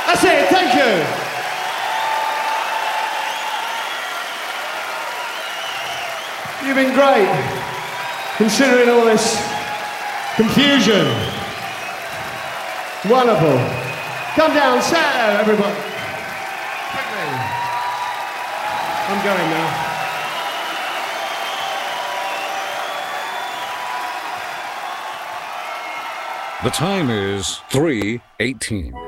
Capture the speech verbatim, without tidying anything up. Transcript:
That's it, thank you. You've been great, considering all this confusion. Wonderful. Come down, sit there, everybody. Quickly. I'm going now. The time is three eighteen.